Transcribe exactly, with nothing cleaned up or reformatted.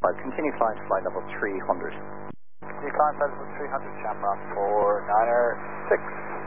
Continue flying to flight level three hundred. Continue climb flight level three hundred, Shamrock for niner six.